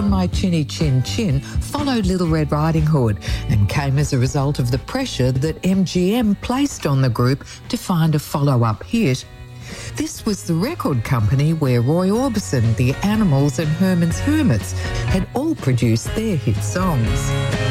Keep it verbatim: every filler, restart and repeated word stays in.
On My Chinny Chin Chin followed Little Red Riding Hood and came as a result of the pressure that M G M placed on the group to find a follow-up hit. This was the record company where Roy Orbison, The Animals and Herman's Hermits had all produced their hit songs.